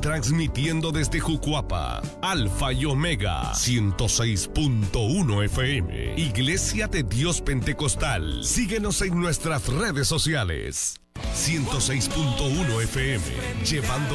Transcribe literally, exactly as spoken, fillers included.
transmitiendo desde Jucuapa, Alfa y Omega, ciento seis punto uno F M, Iglesia de Dios Pentecostal. Síguenos en nuestras redes sociales. ciento seis punto uno F M, llevando